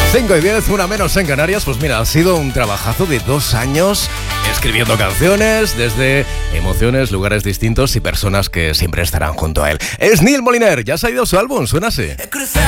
5:10, una menos en Canarias. Pues mira, ha sido un trabajazo de 2 años escribiendo canciones desde emociones, lugares distintos y personas que siempre estarán junto a él. Es Neil Moliner, ya ha salido su álbum, suénase. He cruzado